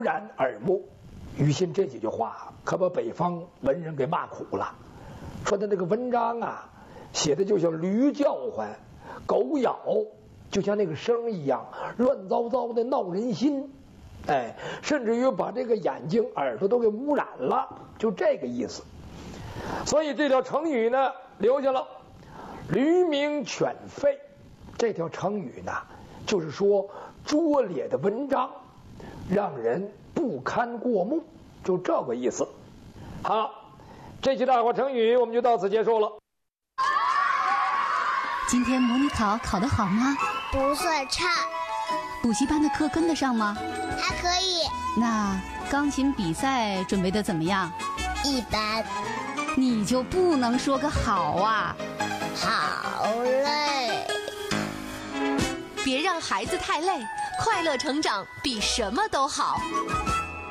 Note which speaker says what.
Speaker 1: 然耳目。于心这几句话可把北方文人给骂苦了，说他那个文章啊，写的就像驴叫唤、狗咬，就像那个声一样，乱糟糟的闹人心。哎，甚至于把这个眼睛、耳朵都给污染了，就这个意思。所以这条成语呢留下了“驴鸣犬吠”。这条成语呢，就是说拙劣的文章让人不堪过目，就这个意思。好，这期大话成语我们就到此结束了。
Speaker 2: 今天模拟考考得好吗？
Speaker 3: 不算差。
Speaker 2: 补习班的课跟得上吗？
Speaker 3: 还可以。
Speaker 2: 那钢琴比赛准备得怎么样？
Speaker 3: 一般。
Speaker 2: 你就不能说个好啊？
Speaker 3: 好累。
Speaker 4: 别让孩子太累，快乐成长比什么都好。